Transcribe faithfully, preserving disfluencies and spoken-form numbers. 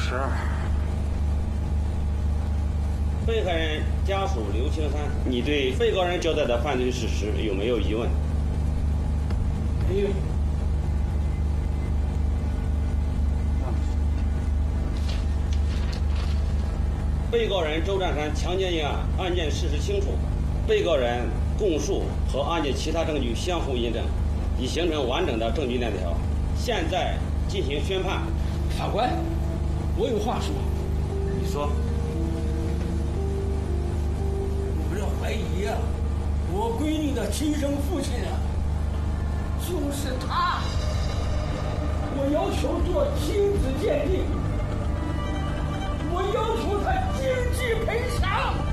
十二。 被害人家属刘青山，你对被告人交代的犯罪事实有没有疑问？ 没有。 被告人周占山强奸一案案件事实清楚，被告人供述和案件其他证据相互印证，已形成完整的证据链条。现在进行宣判。 法官，我有话说。 你说。 不要怀疑啊，我闺女的亲生父亲啊，就是他。我要求做亲子鉴定，我要求他经济赔偿。